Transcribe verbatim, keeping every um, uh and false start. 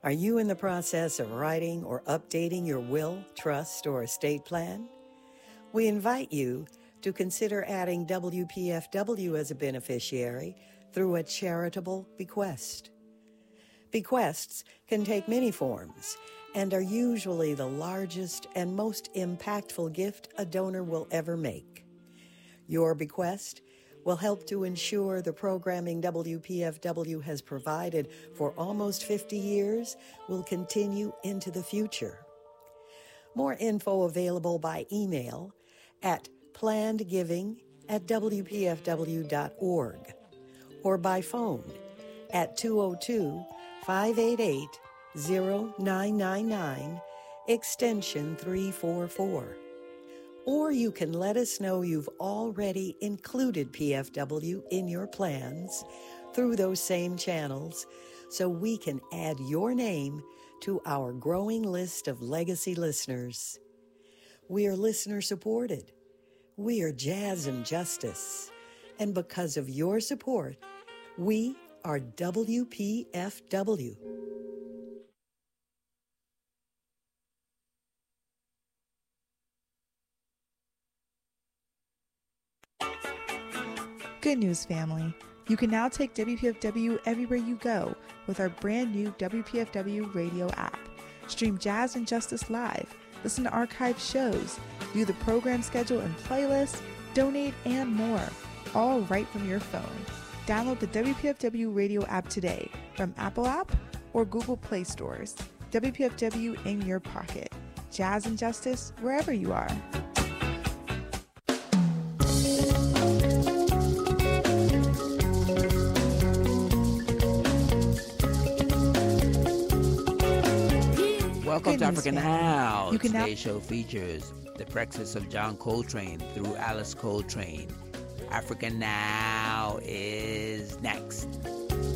Are you in the process of writing or updating your will, trust, or estate plan? We invite you to consider adding W P F W as a beneficiary through a charitable bequest. Bequests can take many forms and are usually the largest and most impactful gift a donor will ever make. Your bequest will help to ensure the programming W P F W has provided for almost fifty years will continue into the future. More info available by email at plannedgiving at w p f w dot org or by phone at two oh two, five eight eight, oh nine nine nine, extension three four four. Or you can let us know you've already included P F W in your plans through those same channels so we can add your name to our growing list of legacy listeners. We are listener supported. We are Jazz and Justice. And because of your support, we are W P F W. Good news, family. You can now take W P F W everywhere you go with our brand new W P F W radio app. Stream Jazz and Justice live, listen to archived shows, view the program schedule and playlist, donate, and more, all right from your phone. Download the W P F W radio app today from Apple App or Google Play stores. W P F W in your pocket. Jazz and Justice wherever you are. Welcome Good to news, African family. Now. You can now- Today's show features the breakfast of John Coltrane through Alice Coltrane. African Now is next.